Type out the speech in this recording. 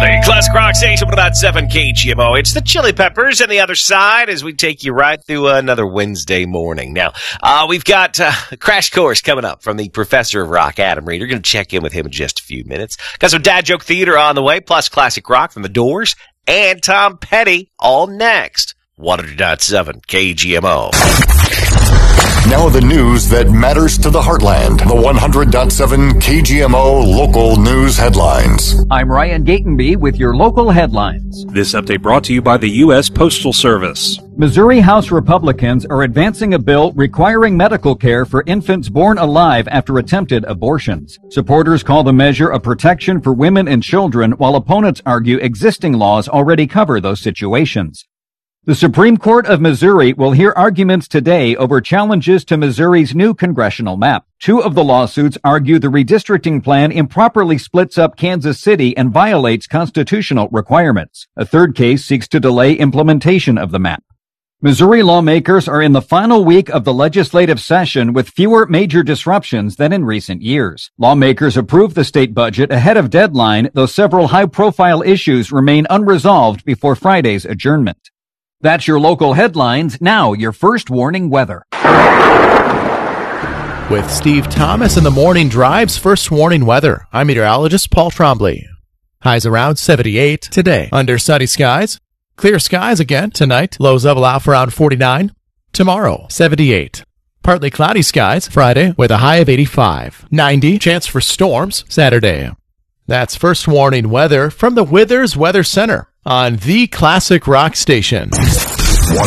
The Classic Rock Station with about 7 KGMO. It's the Chili Peppers and the other side as we take you right through another Wednesday morning. Now, we've got a crash course coming up from the professor of rock, Adam Reeder. Going to check in with him in just a few minutes. Got some dad joke theater on the way, plus classic rock from the Doors and Tom Petty all next. 100.7 KGMO. Now the news that matters to the heartland. The 100.7 KGMO local news headlines. I'm Ryan Gatenby with your local headlines. This update brought to you by the U.S. Postal Service. Missouri House Republicans are advancing a bill requiring medical care for infants born alive after attempted abortions. Supporters call the measure a protection for women and children, while opponents argue existing laws already cover those situations. The Supreme Court of Missouri will hear arguments today over challenges to Missouri's new congressional map. Two of the lawsuits argue the redistricting plan improperly splits up Kansas City and violates constitutional requirements. A third case seeks to delay implementation of the map. Missouri lawmakers are in the final week of the legislative session with fewer major disruptions than in recent years. Lawmakers approved the state budget ahead of deadline, though several high-profile issues remain unresolved before Friday's adjournment. That's your local headlines. Now, your first warning weather. With Steve Thomas in the morning drive's first warning weather, I'm meteorologist Paul Trombley. Highs around 78 today. Under sunny skies. Clear skies again tonight. Lows level out for around 49. Tomorrow, 78. Partly cloudy skies Friday with a high of 85. 90. Chance for storms Saturday. That's first warning weather from the Withers Weather Center on the Classic Rock Station.